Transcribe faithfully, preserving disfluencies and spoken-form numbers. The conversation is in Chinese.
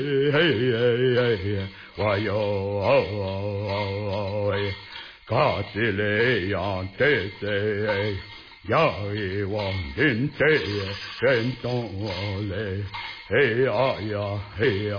嘿嘿嘿，我哟哎，卡西里样这些，呀一往人这人动嘞，嘿呀呀嘿呀。